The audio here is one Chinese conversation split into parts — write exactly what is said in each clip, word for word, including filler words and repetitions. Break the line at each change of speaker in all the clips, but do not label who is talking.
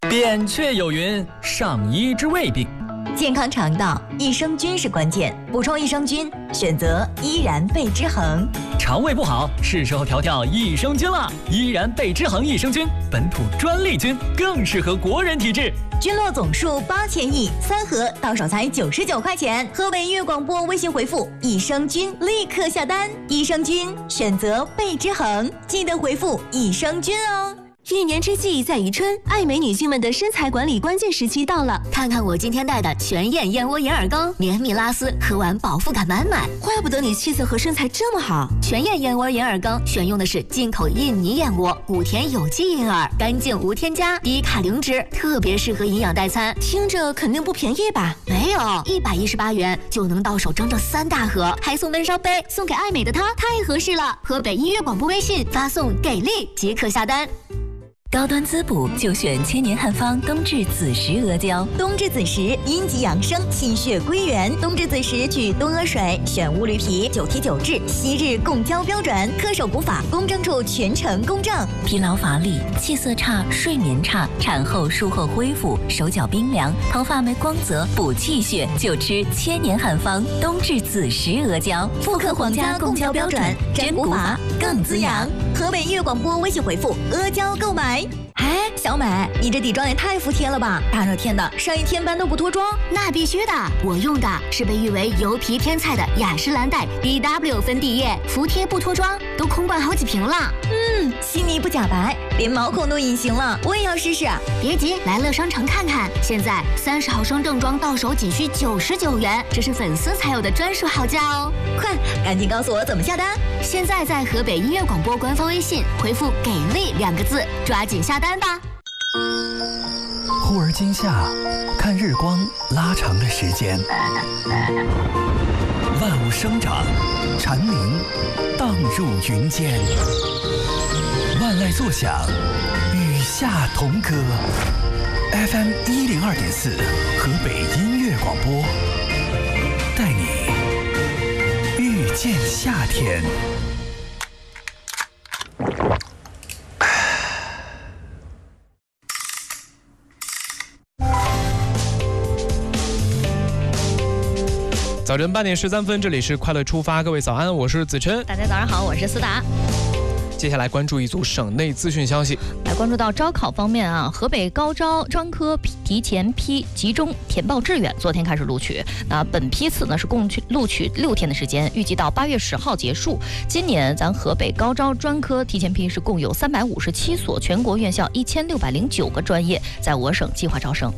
扁鹊有云：上医之未病。
健康肠道，益生菌是关键。补充益生菌，选择依然贝之恒。
肠胃不好，是时候调调益生菌了。依然贝之恒益生菌，本土专利菌，更适合国人体质。
菌落总数八千亿，三盒到手才九十九块钱。河北音乐广播微信回复益生菌，立刻下单。益生菌选择贝之恒，记得回复益生菌哦。
一年之计在于春，爱美女性们的身材管理关键时期到了。看看我今天带的全燕燕窝银耳羹，绵密拉丝，喝完饱腹感满满。怪不得你气色和身材这么好。全燕燕窝银耳羹选用的是进口印尼燕窝，古田有机银耳，干净无添加，低卡零脂，特别适合营养代餐。听着肯定不便宜吧？没有，一百一十八元就能到手整整三大盒，还送闷烧杯，送给爱美的她，太合适了。河北音乐广播微信发送给力即可下单。
高端滋补就选千年汉方冬至子时阿胶。
冬至子时阴极养生，气血归元。冬至子时取冬阿水，选乌驴皮，九提九制，昔日供胶标准，恪守古法，公证处全程公证。
疲劳乏力、气色差、睡眠差，产后术后恢复，手脚冰凉，头发没光泽，补气血就吃千年汉方冬至子时阿胶，
复刻皇家供胶标准，真古法更滋养。河北音乐广播微信回复阿胶购买。哎，小美，你这底妆也太服帖了吧！大热天的，上一天班都不脱妆？
那必须的，我用的是被誉为油皮天菜的雅诗兰黛 B W 粉底液，服帖不脱妆，都空罐好几瓶了。
嗯，细腻不假白，连毛孔都隐形了，我也要试试。
别急，来乐商城看看，现在三十毫升正装到手仅需九十九元，这是粉丝才有的专属好价哦！
快，赶紧告诉我怎么下单！
现在在河北音乐广播官方微信回复“给力”两个字，抓紧下单吧。
忽而今夏，看日光拉长了时间，万物生长，蝉鸣荡入云间，万籁作响，与夏同歌。F M 一零二点四，河北音乐广播，带你遇见夏天。
早晨八点十三分，这里是快乐出发，各位早安，我是子琛。
大家早上好，我是思达。
接下来关注一组省内资讯消息。
来关注到招考方面啊，河北高招专科提前批集中填报志愿，昨天开始录取。那本批次呢是共去录取六天的时间，预计到八月十号结束。今年咱河北高招专科提前批是共有三百五十七所全国院校一千六百零九个专业在我省计划招生。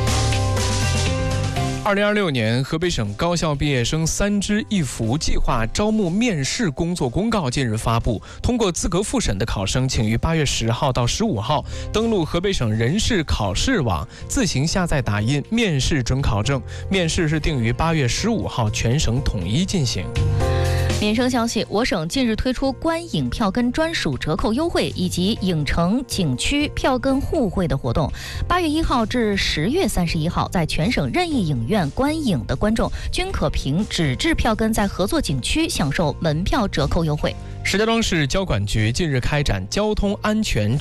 二零二六年河北省高校毕业生三支一扶计划招募面试工作公告近日发布，通过资格复审的考生，请于八月十号到十五号登录河北省人事考试网，自行下载打印面试准考证。面试是定于八月十五号全省统一进行。
民生消息，我省近日推出观影票根专属折扣优惠以及影城景区票根互惠的活动。八月一号至十月三十一号，在全省任意影院观影的观众均可凭纸质票根在合作景区享受门票折扣优惠。
石家庄市交管局近日开展交通安全